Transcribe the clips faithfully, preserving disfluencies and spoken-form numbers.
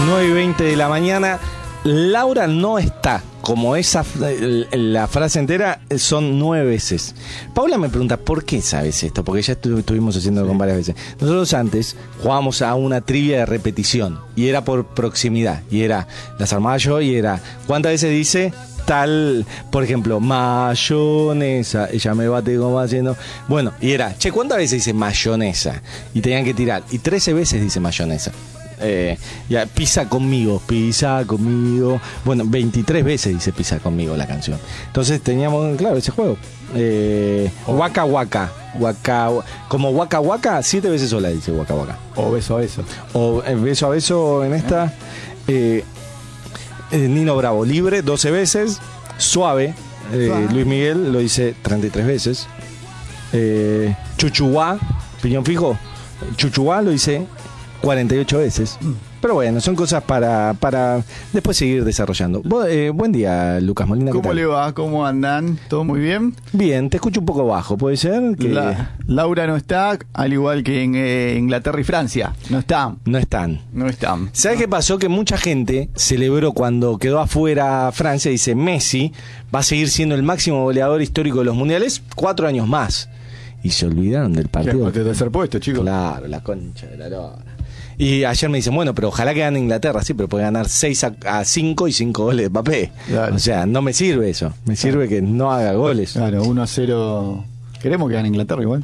nueve y veinte de la mañana. Laura no está. Como esa la frase entera son nueve veces. Paula me pregunta, ¿por qué sabes esto? Porque ya estu- estuvimos haciéndolo con varias veces. Nosotros antes jugábamos a una trivia de repetición y era por proximidad. Y era, las armaba yo y era, ¿cuántas veces dice tal? Por ejemplo, mayonesa. Ella me bate como haciendo. Bueno, y era, che, ¿cuántas veces dice mayonesa? Y tenían que tirar. Y trece veces dice mayonesa. Eh, ya, pisa conmigo, pisa conmigo. Bueno, veintitrés veces dice pisa conmigo la canción. Entonces teníamos, claro, ese juego. Eh, Waka Waka. Waka, como Waka Waka, siete veces sola dice Waka Waka. O beso a beso. O eh, beso a beso en esta. Eh, eh, Nino Bravo, libre, doce veces. Suave, eh, Suave. Luis Miguel lo dice treinta y tres veces. Eh, Chuchuá, piñón fijo. Chuchuá lo dice cuarenta y ocho veces. Pero bueno, son cosas para, para después seguir desarrollando. Bo- eh, buen día, Lucas Molina. ¿qué ¿Cómo tal? le va? ¿Cómo andan? ¿Todo muy bien? Bien, te escucho un poco bajo, ¿puede ser? Que La- Laura no está, al igual que en eh, Inglaterra y Francia. No están. no están. No están. ¿Sabes qué pasó? Que mucha gente celebró cuando quedó afuera Francia. Dice, Messi va a seguir siendo el máximo goleador histórico de los mundiales cuatro años más. Y se olvidaron del partido. De tercer puesto, chicos. Claro, la concha de la lora. Y ayer me dicen, bueno, pero ojalá que gane Inglaterra, sí, pero puede ganar seis a cinco y cinco goles de Mbappé. Claro. O sea, no me sirve eso. Me sirve que no haga goles. Claro, uno a cero. Queremos que gane Inglaterra igual.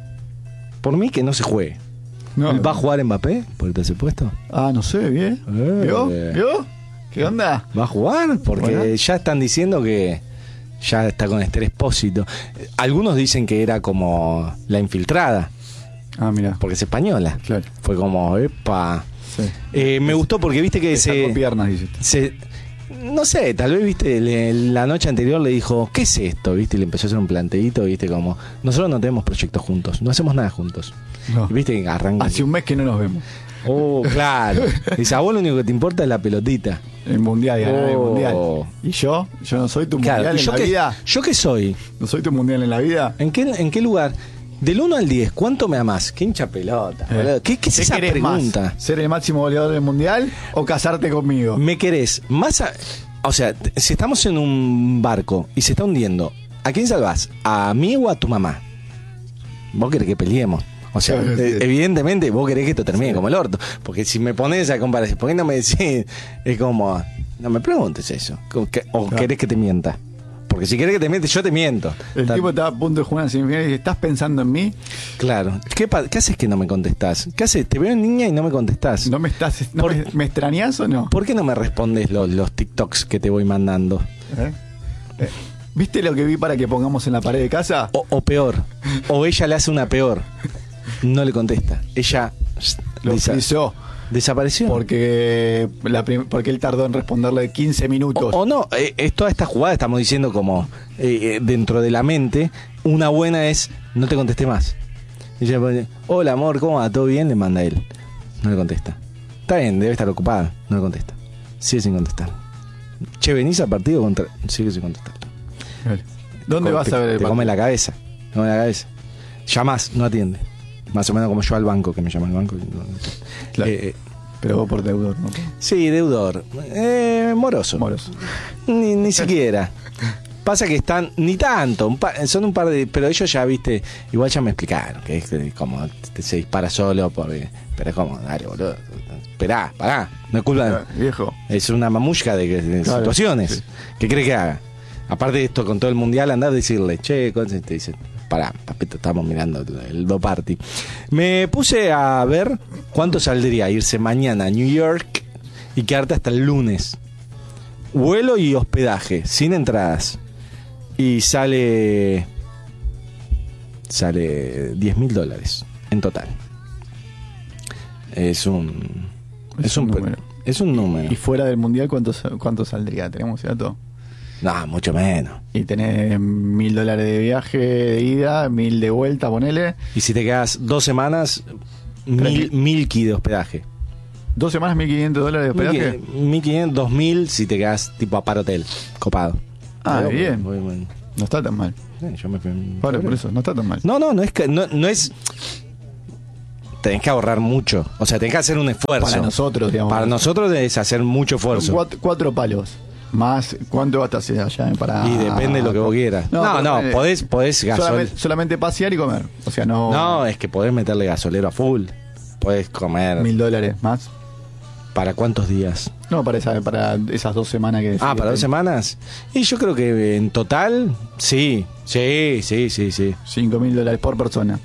Por mí que no se juegue. No. ¿Va a jugar Mbappé por el tercer puesto? Ah, no sé, bien. Eh. ¿Vio? ¿Vio? ¿Qué onda? ¿Va a jugar? Porque Bueno. ya están diciendo que ya está con Esther Espósito. Algunos dicen que era como la infiltrada, Ah, mira. porque es española. Claro. Fue como, epa. Sí. Eh, me gustó porque viste que Te sacó se, piernas, dice. se. No sé, tal vez, viste, le- la noche anterior le dijo, ¿qué es esto? Viste, y le empezó a hacer un planteíto, viste, como, nosotros no tenemos proyectos juntos, no hacemos nada juntos. No. Y viste que arranca. Hace un mes que no nos vemos. Oh, claro. Dice, a vos lo único que te importa es la pelotita. El mundial, ganar el Oh. mundial. ¿Y yo? ¿Yo no soy tu Claro, mundial ¿y en yo la qué, vida? yo qué soy? ¿No soy tu mundial en la vida? ¿En qué, ¿En qué lugar? Del uno al diez, ¿cuánto me amás? ¿Qué hincha pelota? Eh. boludo? ¿Qué, qué es esa querés pregunta? más? ¿Ser el máximo goleador del mundial o casarte conmigo? ¿Me querés más? A- o sea, t- si estamos en un barco y se está hundiendo, ¿a quién salvás? ¿A mí o a tu mamá? Vos querés que peleemos. O sea, Sí, sí. eh, evidentemente vos querés que esto termine Sí. como el orto. Porque si me pones a comparación, ¿por qué no me decís? Es como, no me preguntes eso. Como que- O Claro. querés que te mienta. Porque si querés que te miente, yo te miento. El Está- tipo estaba a punto de jugar en semifinal y dice, ¿estás pensando en mí? Claro. ¿Qué, pa- ¿Qué haces que no me contestás? ¿Qué haces? Te veo en niña y no me contestás. ¿No me estás no Por- me, me extrañas o no? ¿Por qué no me respondes los, los TikToks que te voy mandando? ¿Eh? Eh, ¿Viste lo que vi para que pongamos en la pared de casa? O, o peor, o ella le hace una peor. No le contesta. Ella Lo desa- frizó desapareció. porque, la prim- porque él tardó en responderle quince minutos. O, o no, eh, es toda esta jugada, estamos diciendo como eh, eh, dentro de la mente, una buena es, no te contesté más. Ella pone, hola amor, ¿cómo va? ¿Todo bien? Le manda a él. No le contesta. Está bien, debe estar ocupada. No le contesta. Sigue sin contestar. Che, venís al partido contra... Sigue sin contestar. ¿Dónde Te- vas a ver el Te come partido? la cabeza. Te come la cabeza. Llamás, no atiende. Más o menos como yo al banco, que me llama al banco. y no- Claro. Eh, eh, Pero vos por deudor, ¿no? sí, deudor. Eh, moroso. Moros. Ni, ni siquiera. Pasa que están, ni tanto, un pa- son un par de, pero ellos ya, viste, igual ya me explicaron, que es que como te- se dispara solo, porque, pero es como, dale, boludo, esperá, pará, no es culpa, Ah, viejo. es una mamushka de, de Claro, situaciones. sí. ¿Qué crees que haga? Aparte de esto, con todo el mundial, andar a decirle, che, cosas, te dicen, pará, papito, estamos mirando el, el do party. Me puse a ver cuánto saldría irse mañana a New York y quedarte hasta el lunes. Vuelo y hospedaje, sin entradas. Y sale. Sale diez mil dólares en total. Es un. Es Es, un un, número. es un número. ¿Y fuera del mundial cuánto, sa- cuánto saldría? ¿Tenemos ese dato? No, mucho menos. Y tenés mil dólares de viaje de ida, mil de vuelta, ponele. Y si te quedas dos semanas, mil, mil ki de hospedaje. ¿Dos semanas, mil quinientos dólares de hospedaje? mil quinientos, dos mil si te quedas tipo a par hotel, copado. Ah, Pero, bien. muy- muy- No está tan mal. sí, yo me fui en Por, febrero. por eso, no está tan mal. No, no, no es que no, no es. tenés que ahorrar mucho. O sea, tenés que hacer un esfuerzo. Para nosotros, digamos. Para nosotros es hacer mucho esfuerzo. Cuatro, cuatro palos. Más, ¿cuánto gastas allá para...? Y depende de lo que vos quieras. No, no, no eh, podés, podés gasol... solamente, solamente pasear y comer. O sea, no... No, es que podés meterle gasolero a full. Podés comer... Mil dólares más. ¿Para cuántos días? No, para, esa, para esas dos semanas que... Ah, ¿para dos semanas? Y yo creo que en total, sí. Sí, sí, sí, sí. Cinco mil dólares por persona.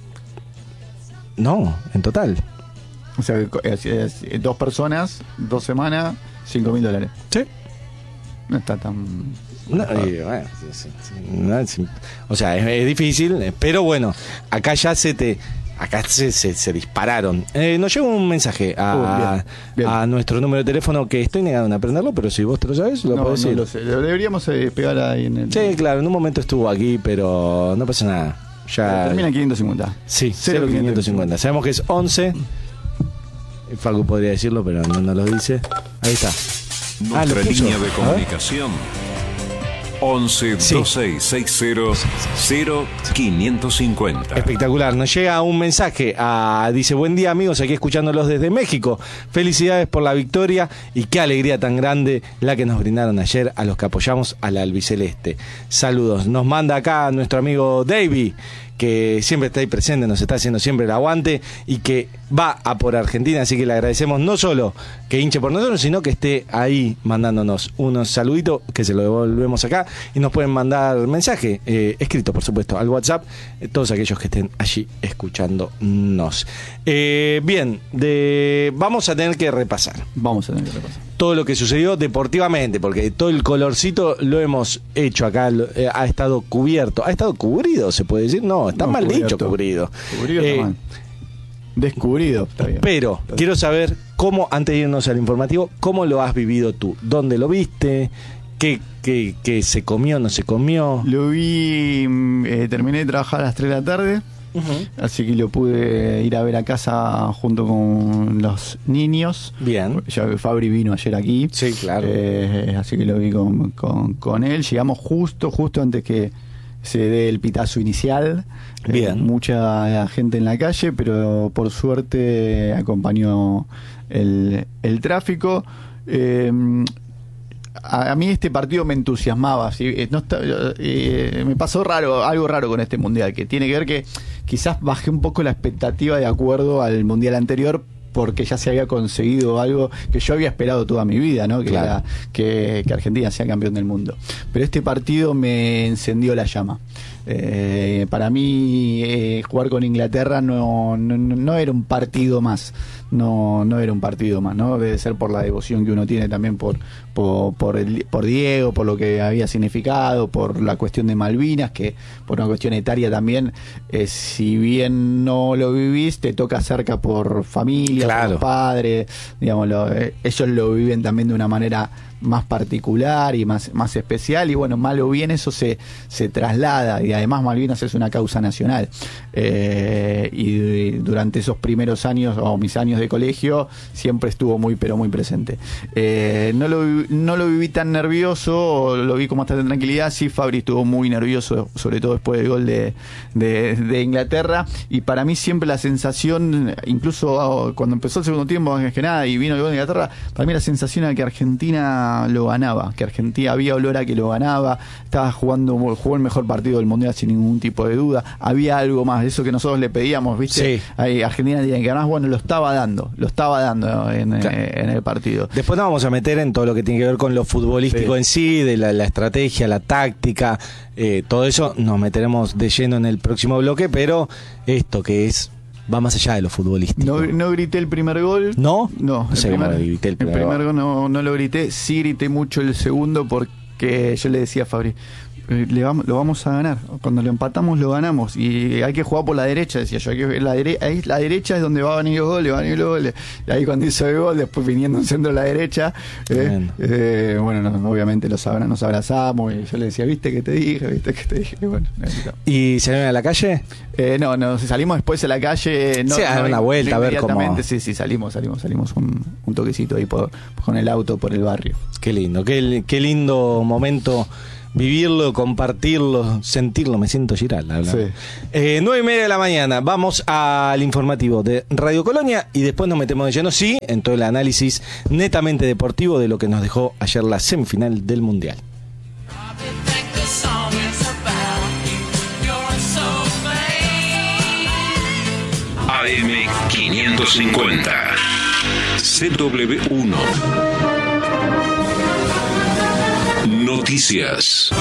No, en total. O sea, es, es, es, dos personas, dos semanas, cinco mil dólares. Sí. No está tan... No, y, bueno, sí, sí, no, sí. O sea, es, es difícil, pero bueno, acá ya se te... Acá se, se, se dispararon. Eh, nos llega un mensaje a, uh, bien, bien. a nuestro número de teléfono que estoy negado en aprenderlo, pero si vos te lo sabes, lo no, podés no decir. Lo sé. Deberíamos eh, pegar ahí en el... Sí, claro, en un momento estuvo aquí, pero no pasa nada. Ya... Termina en quinientos cincuenta. Sí, cero quinientos cincuenta. Sabemos que es once. Facu podría decirlo, pero no nos lo dice. Ahí está. Nuestra ah, línea de comunicación once Sí. dos seis seis cero cero quinientos cincuenta. Espectacular, nos llega un mensaje a, dice, buen día amigos, aquí escuchándolos desde México, felicidades por la victoria y qué alegría tan grande la que nos brindaron ayer a los que apoyamos a la albiceleste. Saludos, nos manda acá nuestro amigo Davey, que siempre está ahí presente, nos está haciendo siempre el aguante y que va a por Argentina, así que le agradecemos no solo que hinche por nosotros, sino que esté ahí mandándonos unos saluditos, que se lo devolvemos acá, y nos pueden mandar mensaje, eh, escrito por supuesto, al WhatsApp, eh, todos aquellos que estén allí escuchándonos. Eh, bien, de, vamos a tener que repasar. Vamos a tener que repasar. Todo lo que sucedió deportivamente, porque todo el colorcito lo hemos hecho acá, lo, eh, ha estado cubierto, ha estado cubrido, se puede decir, no, está No, mal cubierto. dicho cubrido. Cubrido Eh, está mal. Descubrido, está bien. Pero Está bien. quiero saber cómo, antes de irnos al informativo, cómo lo has vivido tú, dónde lo viste, qué, qué, qué se comió, no se comió. Lo vi, mm, eh, terminé de trabajar a las tres de la tarde. Uh-huh. Así que lo pude ir a ver a casa junto con los niños. Bien. Ya Fabri vino ayer aquí. Sí, claro. Eh, así que lo vi con, con, con él. Llegamos justo, justo antes que se dé el pitazo inicial. Bien. Eh, mucha gente en la calle, pero por suerte acompañó el, el tráfico. Eh, A, a mí este partido me entusiasmaba, ¿sí? no está, eh, me pasó raro, algo raro con este mundial, que tiene que ver que quizás bajé un poco la expectativa de acuerdo al mundial anterior, porque ya se había conseguido algo que yo había esperado toda mi vida, ¿no? Que Claro. era que, que Argentina sea campeón del mundo. Pero este partido me encendió la llama. Eh, para mí eh, jugar con Inglaterra no, no, no era un partido más, no, no era un partido más, ¿no? Debe ser por la devoción que uno tiene también por, por, por, el, por Diego, por lo que había significado, por la cuestión de Malvinas, que por una cuestión etaria también, eh, si bien no lo vivís, te toca cerca por familia, Claro. por padres, digamos, lo, eh, ellos lo viven también de una manera más particular y más, más especial, y bueno, mal o bien eso se, se traslada, y además Malvinas es una causa nacional. Eh, y durante esos primeros años, o mis años de colegio, siempre estuvo muy, pero muy presente. Eh, no, lo, no lo viví tan nervioso, lo vi con bastante tranquilidad. Sí, Fabri estuvo muy nervioso, sobre todo después del gol de, de, de Inglaterra, y para mí siempre la sensación, incluso cuando empezó el segundo tiempo, más que nada, y vino el gol de Inglaterra, para mí la sensación era que Argentina lo ganaba, que Argentina había olor a que lo ganaba, estaba jugando, jugó el mejor partido del mundial sin ningún tipo de duda, había algo más, eso que nosotros le pedíamos, ¿viste? Sí. Ahí, Argentina tiene que ganar, bueno, lo estaba dando, lo estaba dando en, Claro. eh, en el partido. Después nos vamos a meter en todo lo que tiene que ver con lo futbolístico Sí. en sí, de la, la estrategia, la táctica, eh, todo eso nos meteremos de lleno en el próximo bloque, pero esto que es, va más allá de lo futbolístico. No, no grité el primer gol. ¿No? No, No el sé cómo primer, grité el el primer primer gol. gol no, no lo grité, sí grité mucho el segundo porque yo le decía a Fabri, eh, le vamos, lo vamos a ganar, cuando lo empatamos lo ganamos y hay que jugar por la derecha, decía yo, hay que, la, dere, ahí, la derecha es donde va a venir los goles, va a venir los goles, y ahí cuando hizo el gol, después viniendo un centro a la derecha, eh, eh, bueno, no, obviamente los abra, nos abrazamos y yo le decía, viste que te dije, viste que te dije, y bueno, necesitamos. ¿Y salieron a la calle? Eh, no, no, salimos después a la calle. No, Sí, a dar no, una vuelta, a ver cómo- inmediatamente, Sí, sí, salimos, salimos, salimos un, un toquecito ahí por, con el auto por el barrio. Qué lindo, qué, qué lindo momento vivirlo, compartirlo, sentirlo. Me siento Giral hablando. Sí. Eh, nueve y media de la mañana, vamos al informativo de Radio Colonia y después nos metemos de lleno, sí, en todo el análisis netamente deportivo de lo que nos dejó ayer la semifinal del Mundial. A M quinientos cincuenta C W uno Noticias.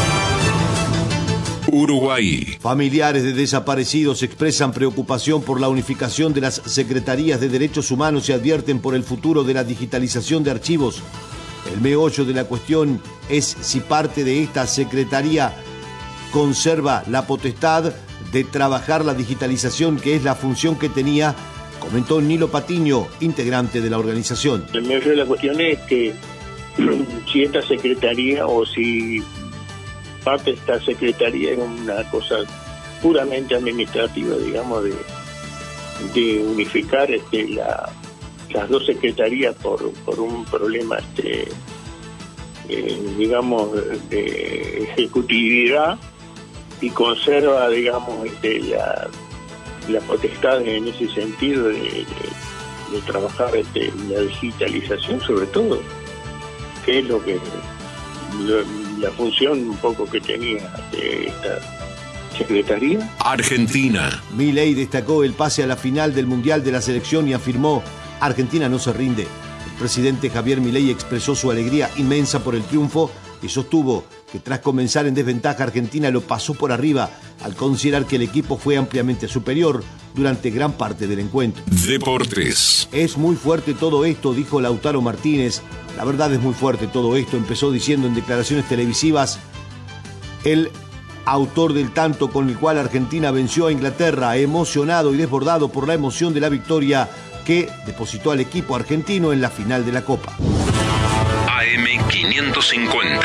Uruguay. Familiares de desaparecidos expresan preocupación por la unificación de las Secretarías de Derechos Humanos y advierten por el futuro de la digitalización de archivos. El meollo de la cuestión es si parte de esta secretaría conserva la potestad de trabajar la digitalización, que es la función que tenía, comentó Nilo Patiño, integrante de la organización. El meollo de la cuestión es que si esta secretaría o si parte de esta secretaría es una cosa puramente administrativa, digamos, de, de unificar este, la, las dos secretarías por, por un problema, este, eh, digamos, de ejecutividad, y conserva, digamos, este, la, la potestad en ese sentido de, de, de trabajar este, la digitalización, sobre todo, que es lo que lo, la función un poco que tenía de esta secretaría. Argentina. Milei destacó el pase a la final del Mundial de la selección y afirmó: Argentina no se rinde. El presidente Javier Milei expresó su alegría inmensa por el triunfo y sostuvo que tras comenzar en desventaja, Argentina lo pasó por arriba al considerar que el equipo fue ampliamente superior durante gran parte del encuentro. Deportes. Es muy fuerte todo esto, dijo Lautaro Martínez. La verdad es muy fuerte todo esto, empezó diciendo en declaraciones televisivas el autor del tanto con el cual Argentina venció a Inglaterra, emocionado y desbordado por la emoción de la victoria que depositó al equipo argentino en la final de la Copa. A M quinientos cincuenta.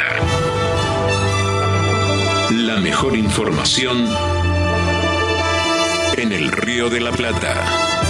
La mejor información en el Río de la Plata.